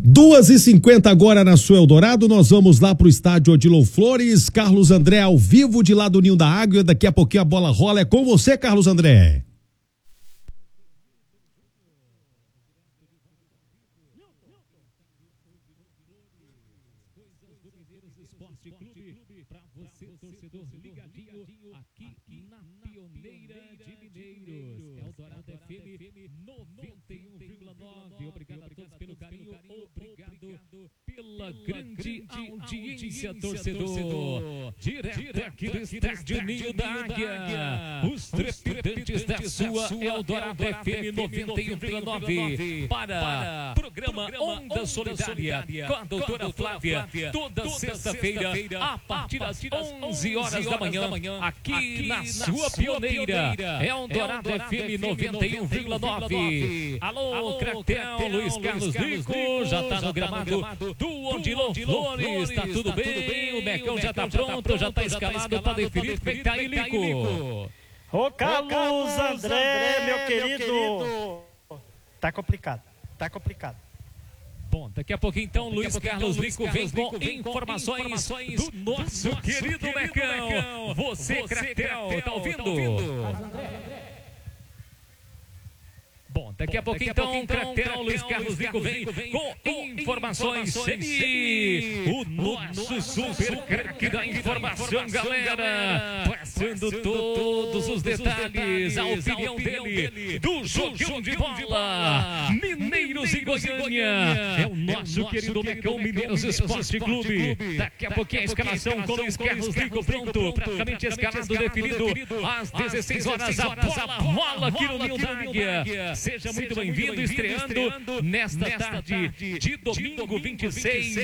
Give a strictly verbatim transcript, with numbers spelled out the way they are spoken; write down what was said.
duas e cinquenta agora na sua Eldorado, nós vamos lá pro estádio Odilon Flores, Carlos André ao vivo de lá do Ninho da Águia, daqui a pouquinho a bola rola, é com você, Carlos André. Para você, torcedor ligadinho aqui na Pioneira de Mineiros, Eldorado F M noventa e um vírgula nove. Obrigado a todos pelo carinho, obrigado pela grande audiência, torcedor. Direto aqui do estádio Ninho da Águia, os trepidantes da sua Eldorado F M noventa e um vírgula nove para programa Onda Solidária com a doutora Flávia, toda sexta-feira a partir das onze horas da manhã, aqui na sua Pioneira, Eldorado F M noventa e um vírgula nove. Alô, Cratel, Luiz Carlos Rico, já tá no gramado do Odilon Flores, tá tudo bem, o Mecão já tá pronto, já tá escalado, tá definido, vem cá aí, Lico. Ô, Carlos André, meu querido, tá complicado, tá complicado. Bom, daqui a pouquinho então Bom, Luiz Carlos Lico vem com informações, informações do nosso querido Mecão. Você, Cratel, tá ouvindo? Bom, daqui a pouquinho então Cratel, Luiz Carlos Lico vem com informações. E o nosso super craque da informação, galera, passando todos os detalhes, a opinião dele do jogão de bola Mineiros e Goiânia. É o nosso querido Mecão Mineiros Esporte Clube. Daqui a pouquinho a escalação com Luiz Carlos Lico pronto, praticamente escalado, definido. Às dezesseis horas a bola rola aqui no Ninho da Águia. Seja muito bem-vindo, estreando nesta tarde de domingo vinte e seis